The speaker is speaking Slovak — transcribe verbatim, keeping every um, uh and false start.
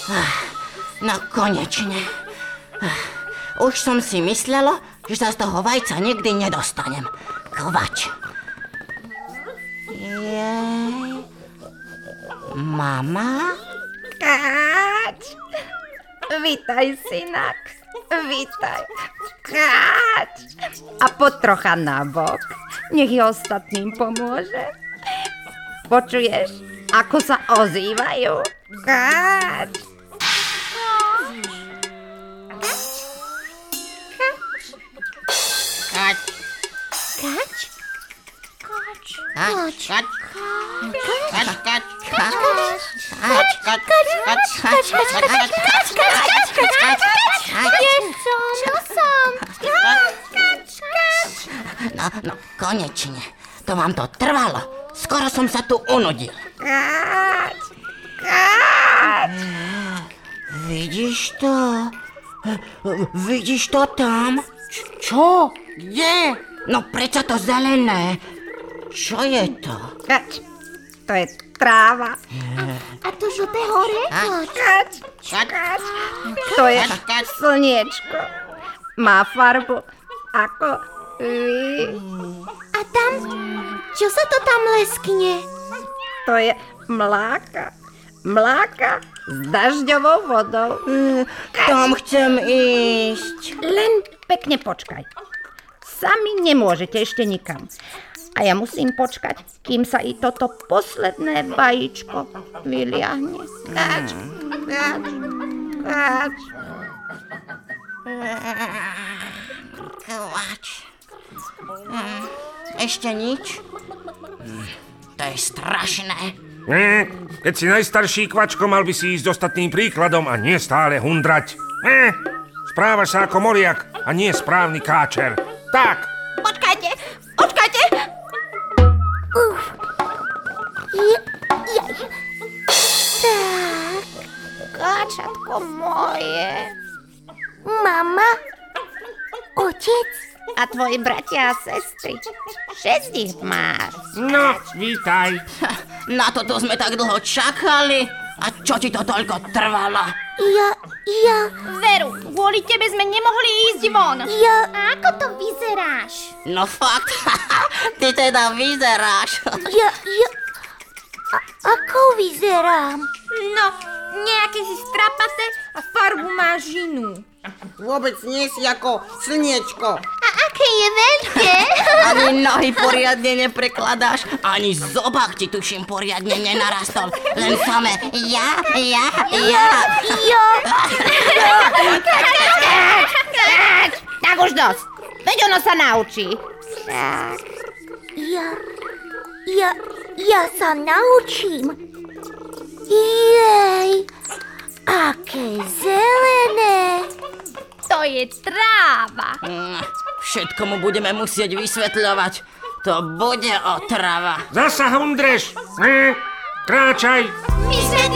No konečne. Už som si myslela, že sa z toho vajca nikdy nedostanem. Kvač. Jej. Mama? Káč. Vítaj, synak. Vítaj. Káč. A poď trocha nabok. Nech je ostatným pomôže. Počuješ, ako sa ozývajú? Káč. Kač. Kač? Kač. Kač. Kač. Kač. Kač. Kač, kač, kač, kač, kač, kač, Kde som? Čo som? Kač, kač. No, no, konečne. To vám to trvalo. Skoro som sa tu unudil. Káč. Káč. Vidíš to? Vidíš to tam? Čo? Kde? No prečo to zelené? Čo je to? Kač. To je tráva. A to žlté hore? Kač. Kač. To je slniečko. Má farbu ako vy. A tam? Čo sa to tam leskne? To je mláka. Mláka s dažďovou vodou. Tam chcem ísť. Len pekne počkaj. Sami nemôžete ešte nikam. A ja musím počkať, kým sa i toto posledné vajíčko vyliahne. Káč, káč, káč. Kvač. Ešte nič? To je strašné. Nie, keď si najstarší, Kvačko, mal by si ísť ostatným príkladom a nie stále hundrať. Nie, správaš sa ako moriak a nie správny káčer. Tak. Počkajte, počkajte. Uf. Je, je. Tak. Káčatko moje. Mama? Otec? A tvoji bratia a sestry. Šesť ich máš. No, vítaj. Na toto sme tak dlho čakali. A čo ti to toľko trvalo? Ja, ja, Veru, kvôli tebe sme nemohli ísť von. ja... A ako to vyzeráš? No fakt, ty teda vyzeráš. Ja, ja... A, ako vyzerám? No, nejaké si strapaté a farbu máš inú. Vôbec nie si ako slniečko. A aké je veľké? Ani nohy poriadne neprekladáš, ani zobák ti tuším poriadne nenarastol. Len samé ja, ja, ja. Ja... Tak už dosť. Veď ono sa naučí. Tak. Ja... Ja... Ja sa naučím. Jej... Aké zelené. To je tráva. Mm, Všetko mu budeme musieť vysvetľovať. To bude otrava. Zasa hundreš. Nie, kráčaj. My sme